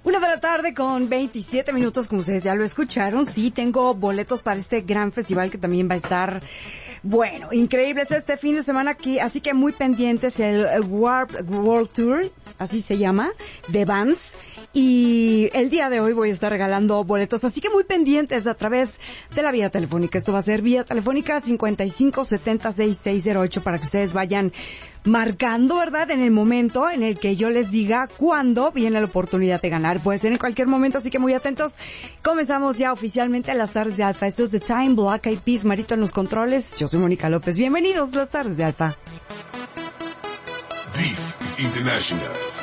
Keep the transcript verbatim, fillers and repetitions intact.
Una de la tarde con veintisiete minutos, como ustedes ya lo escucharon. Sí, tengo boletos para este gran festival que también va a estar, bueno, increíble. Es este fin de semana aquí, así que muy pendientes. El Warp World Tour, así se llama, de Vans. Y el día de hoy voy a estar regalando boletos, así que muy pendientes a través de la vía telefónica. Esto va a ser vía telefónica cincuenta y cinco setenta sesenta y seis cero ocho para que ustedes vayan marcando, ¿verdad? En el momento en el que yo les diga cuándo viene la oportunidad de ganar. Puede ser en cualquier momento, así que muy atentos. Comenzamos ya oficialmente las tardes de Alfa. Esto es The Time, Black Eyed Peas, Marito en los controles. Yo soy Mónica López. Bienvenidos a las tardes de Alfa. This is International.